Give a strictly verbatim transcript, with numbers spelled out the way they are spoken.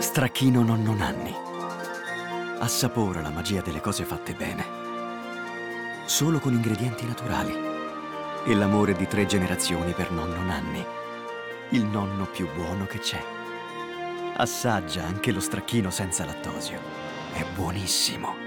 Stracchino Nonno Nanni. Assapora la magia delle cose fatte bene, solo con ingredienti naturali. E l'amore di tre generazioni per Nonno Nanni, il nonno più buono che c'è. Assaggia anche lo stracchino senza lattosio. È buonissimo.